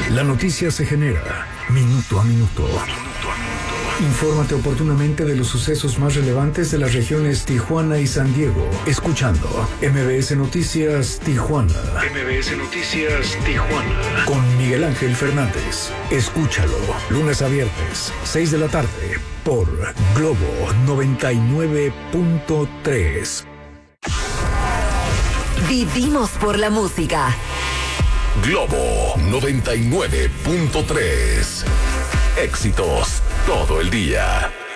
La noticia se genera minuto a minuto. Infórmate oportunamente de los sucesos más relevantes de las regiones Tijuana y San Diego, escuchando MBS Noticias Tijuana. MBS Noticias Tijuana. Con Miguel Ángel Fernández. Escúchalo, lunes a viernes, 6 de la tarde, por Globo 99.3. Vivimos por la música. Globo 99.3. Éxitos todo el día.